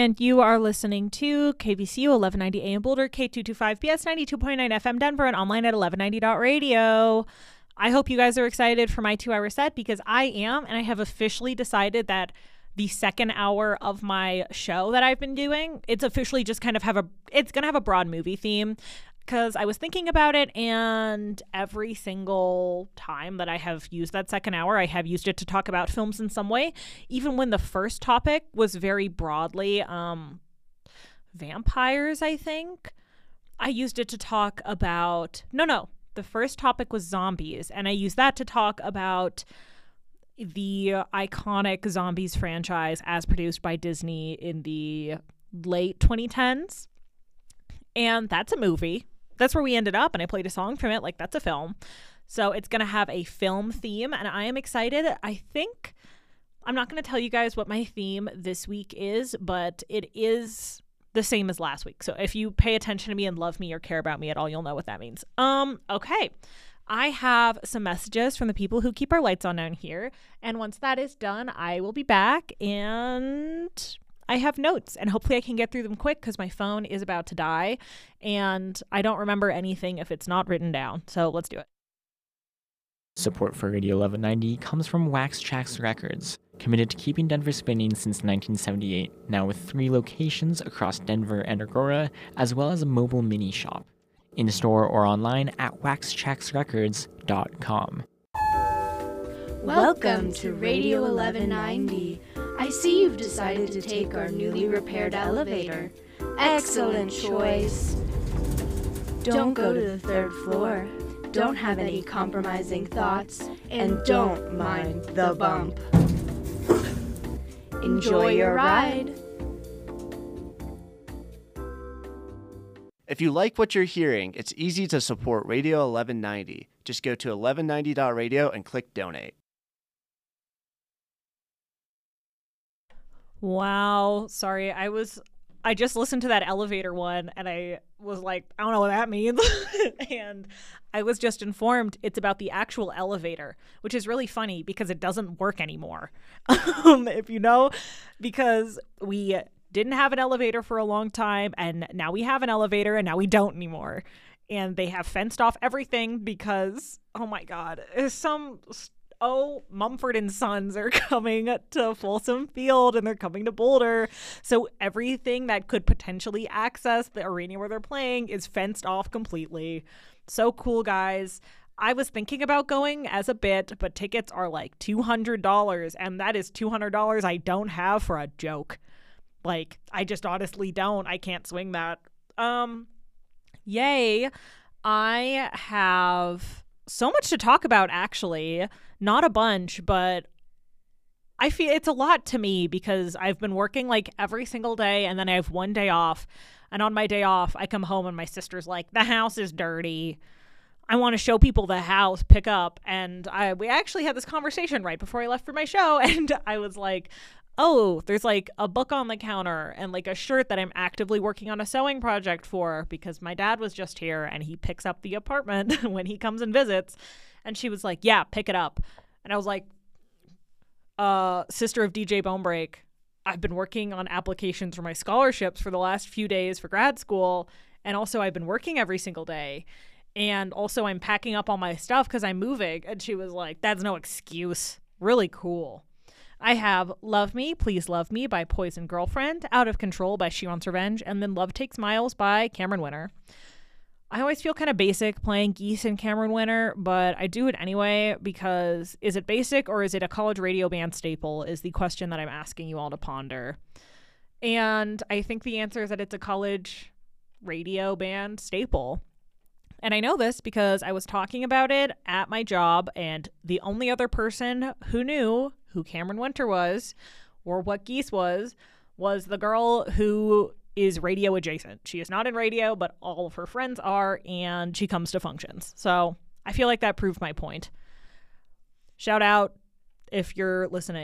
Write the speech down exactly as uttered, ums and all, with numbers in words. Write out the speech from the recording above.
And you are listening to K B C U eleven ninety A M Boulder, K two twenty-five B S ninety-two point nine F M Denver, and online at eleven ninety dot radio. I hope you guys are excited for my two-hour set because I am, and I have officially decided that the second hour of my show that I've been doing, it's officially just kind of have a, it's going to have a broad movie theme. Because I was thinking about it, and every single time that I have used that second hour, I have used it to talk about films in some way. Even when the first topic was very broadly um, vampires, I think. I used it to talk about... No, no. The first topic was zombies, and I used that to talk about the iconic Zombies franchise as produced by Disney in the late twenty tens. And that's a movie. That's where we ended up, and I played a song from it. Like, that's a film. So it's going to have a film theme, and I am excited. I think, I'm not going to tell you guys what my theme this week is, but it is the same as last week. So if you pay attention to me and love me or care about me at all, you'll know what that means. Um, okay. I have some messages from the people who keep our lights on down here, and once that is done, I will be back, and I have notes, and hopefully I can get through them quick because my phone is about to die, and I don't remember anything if it's not written down. So let's do it. Support for Radio eleven ninety comes from Wax Trax Records, committed to keeping Denver spinning since nineteen seventy-eight, now with three locations across Denver and Aurora, as well as a mobile mini shop. In store or online at wax trax records dot com. Welcome to Radio eleven ninety. I see you've decided to take our newly repaired elevator. Excellent choice. Don't go to the third floor. Don't have any compromising thoughts. And don't mind the bump. Enjoy your ride. If you like what you're hearing, it's easy to support Radio eleven ninety. Just go to eleven ninety dot radio and click donate. Wow. Sorry. I was, I just listened to that elevator one and I was like, I don't know what that means. And I was just informed it's about the actual elevator, which is really funny because it doesn't work anymore. um, if you know, because we didn't have an elevator for a long time and now we have an elevator and now we don't anymore. And they have fenced off everything because, oh my God, some... Oh, Mumford and Sons are coming to Folsom Field and they're coming to Boulder. So everything that could potentially access the arena where they're playing is fenced off completely. So cool, guys. I was thinking about going as a bit, but tickets are like two hundred dollars, and that is two hundred dollars I don't have for a joke. Like, I just honestly don't. I can't swing that. Um, yay. I have so much to talk about, actually. Not a bunch, but I feel it's a lot to me because I've been working like every single day and then I have one day off. And on my day off, I come home and my sister's like, the house is dirty. I want to show people the house, pick up. And I we actually had this conversation right before I left for my show. And I was like, oh, there's like a book on the counter and like a shirt that I'm actively working on a sewing project for because my dad was just here and he picks up the apartment when he comes and visits. And she was like, yeah, pick it up. And I was like, uh, sister of D J Bonebreak, I've been working on applications for my scholarships for the last few days for grad school. And also I've been working every single day. And also I'm packing up all my stuff because I'm moving. And she was like, that's no excuse. Really cool. I have Love Me, Please Love Me by Poison Girlfriend, Out of Control by She Wants Revenge, and then Love Takes Miles by Cameron Winter. I always feel kind of basic playing Geese and Cameron Winter, but I do it anyway because is it basic or is it a college radio band staple is the question that I'm asking you all to ponder. And I think the answer is that it's a college radio band staple. And I know this because I was talking about it at my job and the only other person who knew who Cameron Winter was or what Geese was was the girl who is radio adjacent. She is not in radio, but all of her friends are, and she comes to functions. So I feel like that proved my point. Shout out if you're listening.